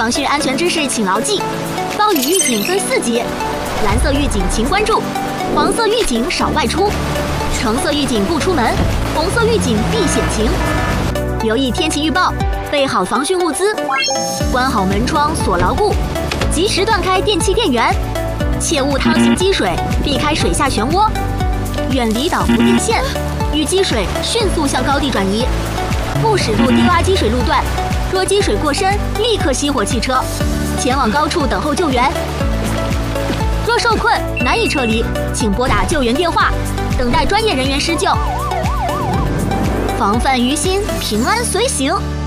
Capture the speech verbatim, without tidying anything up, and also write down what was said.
防汛安全知识请牢记：暴雨预警分四级，蓝色预警请关注，黄色预警少外出，橙色预警不出门，红色预警避险情。留意天气预报，备好防汛物资，关好门窗锁牢固，及时断开电器电源，切勿趟行积水，避开水下漩涡，远离导浮电线，遇积水迅速向高地转移，勿驶入低洼积水路段。若积水过深，立刻熄火汽车，前往高处等候救援。若受困难以撤离，请拨打救援电话，等待专业人员施救。防范于心，平安随行。